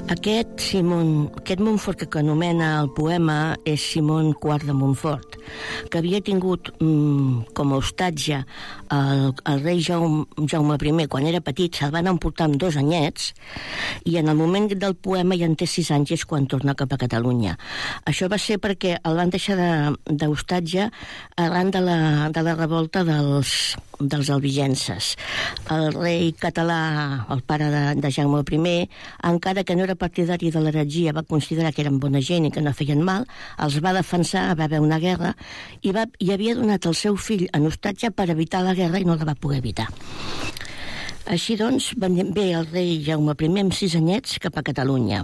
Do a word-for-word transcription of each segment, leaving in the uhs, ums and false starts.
Aquest, Simón, aquest Montfort que anomena el poema és Simón quart de Montfort, que havia tingut mm, com a hostatge el, el rei Jaume, Jaume I quan era petit. Se'l van emportar amb dos anyets i en el moment del poema ja en té sis anys i és quan torna cap a Catalunya. Això va ser perquè el van deixar d'hostatge arran de la, de la revolta dels, dels albigenses. El rei català, el pare de, de Jaume I, encara que no era partidari de l'heretgia, va considerar que eren bona gent i que no feien mal, els va defensar, va haver una guerra i, va, i havia donat el seu fill en hostatge per evitar la guerra i no la va poder evitar. Així doncs, ve el rei Jaume I amb sis anyets cap a Catalunya.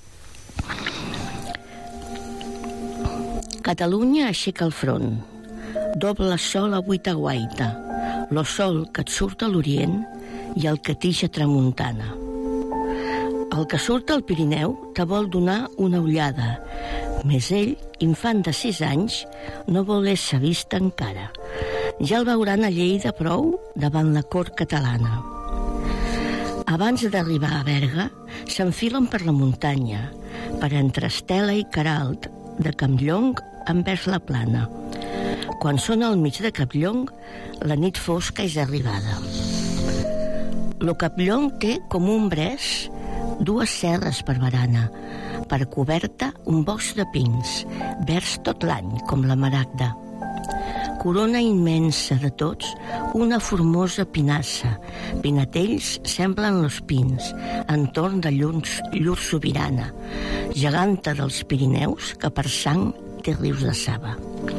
Catalunya aixeca el front, doble sol avui t'aguaita, lo sol que et surt a l'Orient i el que t'ix a tramuntana. El que surt al Pirineu te vol donar una ullada, més ell, infant de sis anys, no vol ésser vist encara. Ja el veuran a Lleida prou davant la cort catalana. Abans d'arribar a Berga, s'enfilen per la muntanya, per entre Estela i Queralt, de Campllong envers la Plana. Quan són al mig de Campllong, la nit fosca és arribada. Lo Campllong té com un bres dues serres per barana, per coberta un bosc de pins, verds tot l'any com la maragda. Corona immensa de tots, una formosa pinassa. Pinatells semblen los pins, entorn de llurs, llur sobirana, geganta dels Pirineus que per sang té rius de saba.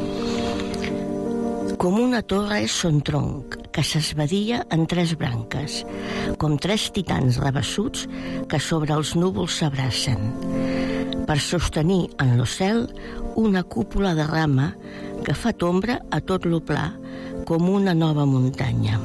Com una torre és son tronc, que s'esbadia en tres branques, com tres titans rabassuts que sobre els núvols s'abracen, per sostenir en lo cel una cúpula de rama que fa ombra a tot lo pla com una nova muntanya.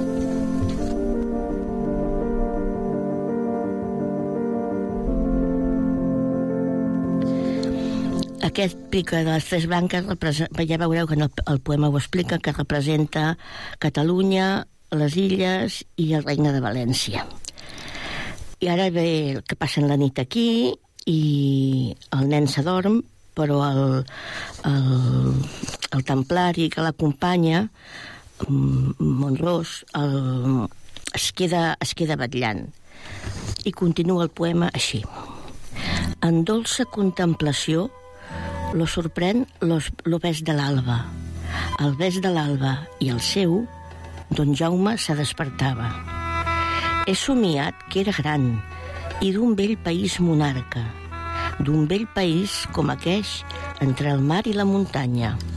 Aquest pic de les tres branques, ja veureu que el, el poema ho explica, que representa Catalunya, les Illes i el Regne de València. I ara ve el que passen la nit aquí i el nen s'adorm, però el, el, el templari que l'acompanya, Montros, el, es, queda, es queda vetllant. I continua el poema així. En dolça contemplació lo sorprèn lo ves de l'alba. El ves de l'alba i el seu, don Jaume se despertava. He somiat que era gran i d'un vell país monarca, d'un vell país com aqueix entre el mar i la muntanya.